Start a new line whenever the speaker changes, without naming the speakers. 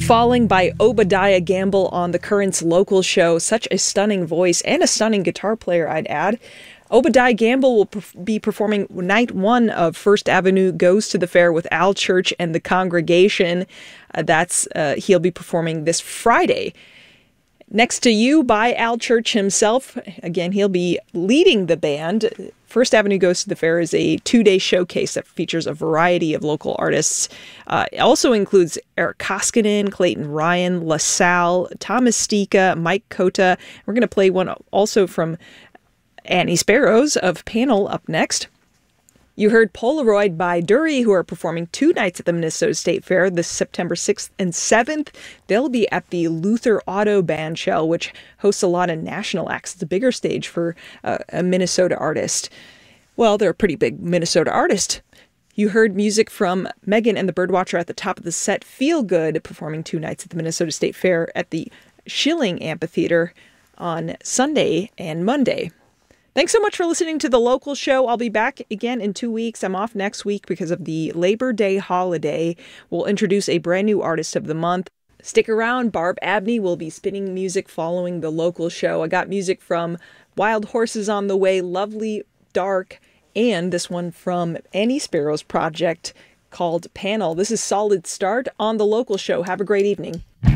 Falling by Obadiah Gamble on the Currents local show. Such a stunning voice and a stunning guitar player, I'd add. Obadiah Gamble will be performing night one of First Avenue Goes to the Fair with Al Church and the Congregation. He'll be performing this Friday. Next to You by Al Church himself. Again, he'll be leading the band. First Avenue Goes to the Fair is a 2-day showcase that features a variety of local artists. It also includes Eric Koskinen, Clayton Ryan, LaSalle, Thomas Stika, Mike Cota. We're going to play one also from Annie Sparrows of Panel up next. You heard Polaroid by Dury, who are performing 2 nights at the Minnesota State Fair this September 6th and 7th. They'll be at the Luther Auto Band Shell, which hosts a lot of national acts. It's a bigger stage for a Minnesota artist. Well, they're a pretty big Minnesota artist. You heard music from Megan and the Birdwatcher at the top of the set. Feel Good, performing 2 nights at the Minnesota State Fair at the Schilling Amphitheater on Sunday and Monday. Thanks so much for listening to The Local Show. I'll be back again in 2 weeks. I'm off next week because of the Labor Day holiday. We'll introduce a brand new artist of the month. Stick around. Barb Abney will be spinning music following The Local Show. I got music from Wild Horses on the Way, Lovely Dark, and this one from Annie Sparrow's project called Panel. This is Solid Start on The Local Show. Have a great evening.